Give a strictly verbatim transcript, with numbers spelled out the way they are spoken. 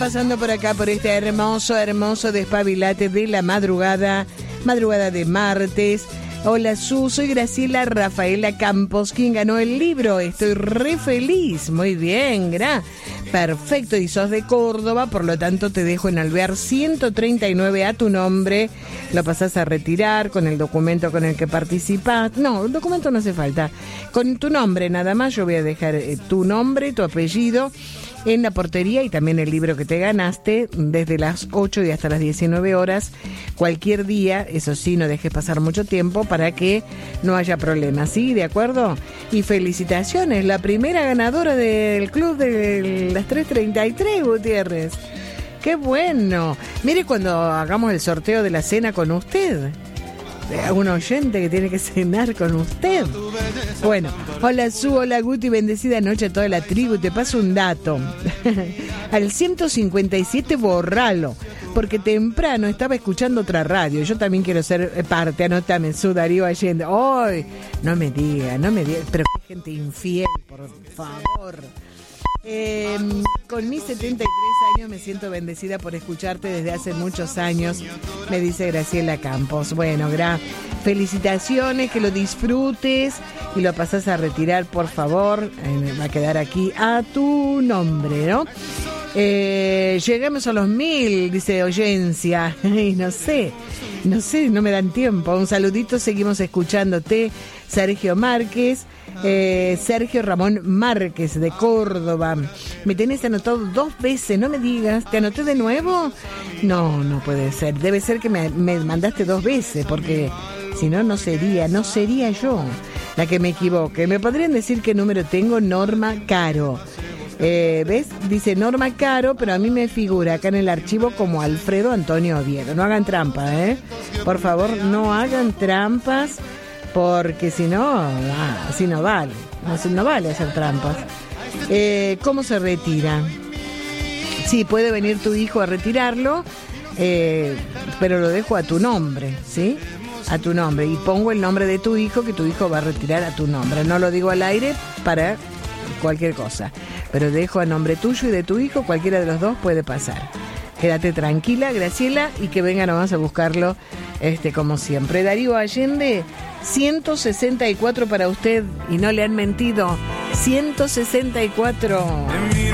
Pasando por acá, por este hermoso, hermoso despabilate de la madrugada, madrugada de martes. Hola, Su, soy Graciela Rafaela Campos, quien ganó el libro. Estoy re feliz. Muy bien, gra. Perfecto, y sos de Córdoba, por lo tanto te dejo en Alvear ciento treinta y nueve a tu nombre. Lo pasás a retirar con el documento con el que participás. No, el documento no hace falta. Con tu nombre nada más, yo voy a dejar eh, tu nombre, tu apellido en la portería y también el libro que te ganaste desde las ocho y hasta las diecinueve horas, cualquier día. Eso sí, no dejes pasar mucho tiempo para que no haya problemas, ¿sí? ¿De acuerdo? Y felicitaciones, la primera ganadora del club de las tres treinta y tres, Gutiérrez. ¡Qué bueno! Mire cuando hagamos el sorteo de la cena con usted. A un oyente que tiene que cenar con usted. Bueno, hola Su, hola Guti, bendecida noche a toda la tribu. Te paso un dato. Al ciento cincuenta y siete borralo, porque temprano estaba escuchando otra radio. Yo también quiero ser parte, anótame, Su, Darío Allende. ¡Ay! No me diga, no me diga, pero qué gente infiel, por favor. Eh, con mis setenta y tres años me siento bendecida por escucharte desde hace muchos años, me dice Graciela Campos. Bueno, gra, felicitaciones, que lo disfrutes y lo pasás a retirar, por favor. Eh, va a quedar aquí a tu nombre, ¿no? Eh, llegamos a los mil, dice Oyencia. Y no sé, no sé, no me dan tiempo. Un saludito, seguimos escuchándote. Sergio Márquez, eh, Sergio Ramón Márquez de Córdoba. Me tenés anotado dos veces, no me digas. ¿Te anoté de nuevo? No, no puede ser. Debe ser que me, me mandaste dos veces, porque si no, no sería, no sería yo la que me equivoque. Me podrían decir qué número tengo. Norma Caro. Eh, ¿Ves? Dice Norma Caro, pero a mí me figura acá en el archivo como Alfredo Antonio Oviedo. No hagan trampa, ¿eh? Por favor, no hagan trampas, porque si no, ah, así no vale. No, no vale hacer trampas. Eh, ¿Cómo se retira? Sí, puede venir tu hijo a retirarlo, eh, pero lo dejo a tu nombre, ¿sí? A tu nombre. Y pongo el nombre de tu hijo, que tu hijo va a retirar a tu nombre. No lo digo al aire para cualquier cosa, pero dejo a nombre tuyo y de tu hijo, cualquiera de los dos puede pasar. Quédate tranquila, Graciela, y que venga nomás a buscarlo, este, como siempre. Darío Allende, ciento sesenta y cuatro para usted, y no le han mentido. ciento sesenta y cuatro.